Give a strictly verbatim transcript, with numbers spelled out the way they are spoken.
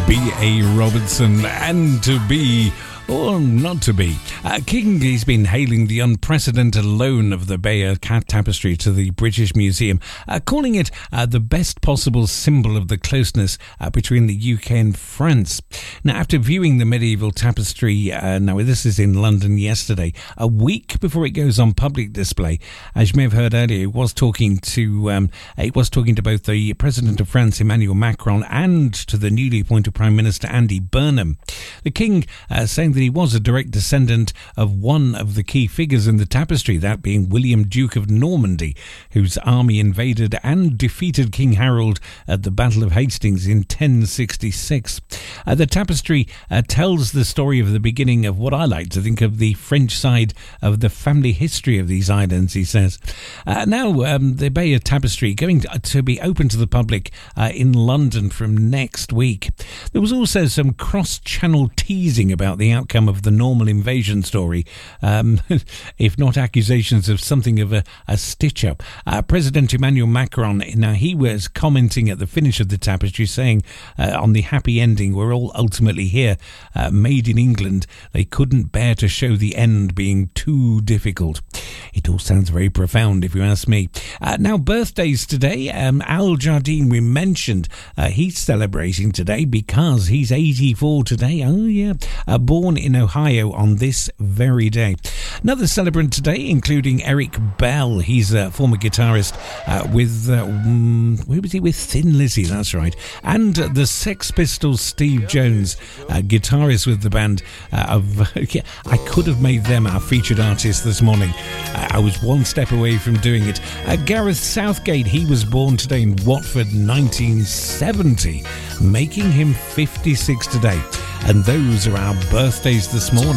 B A Robertson, and to be or not to be. Uh, King has been hailing the unprecedented loan of the Bayeux Cat Tapestry to the British Museum, uh, calling it uh, the best possible symbol of the closeness uh, between the U K and France. Now, after viewing the medieval tapestry, uh, now this is in London yesterday, a week before it goes on public display, as you may have heard earlier, it was talking to um, it was talking to both the President of France, Emmanuel Macron, and to the newly appointed Prime Minister, Andy Burnham. The King uh, saying that he was a direct descendant of one of the key figures in the tapestry, that being William, Duke of Normandy, whose army invaded and defeated King Harold at the Battle of Hastings in ten sixty-six. Uh, the tapestry uh, tells the story of the beginning of what I like to think of the French side of the family history of these islands, he says. Uh, now, um, the Bayeux Tapestry going to, to be open to the public uh, in London from next week. There was also some cross-channel teasing about the outcome of the Normal invasion story, um, if not accusations of something of a, a stitch-up. Uh, President Emmanuel Macron, now he was commenting at the finish of the tapestry, saying uh, on the happy ending, we're all ultimately here, uh, made in England. They couldn't bear to show the end being too difficult. It all sounds very profound, if you ask me. Uh, now, birthdays today. Um, Al Jardine, we mentioned, uh, he's celebrating today because he's eighty-four today. Oh, yeah. Uh, born in Ohio on this very day. Another celebrant today, including Eric Bell. He's a former guitarist uh, with, uh, um, who was he with? Thin Lizzy, that's right. And uh, the Sex Pistols, Steve Jones, uh, guitarist with the band uh, of... yeah, I could have made them our featured artist this morning. Uh, I was one step away from doing it. Uh, Gareth Southgate, he was born today in Watford, nineteen seventy, making him fifty-six today. And those are our birthdays this morning.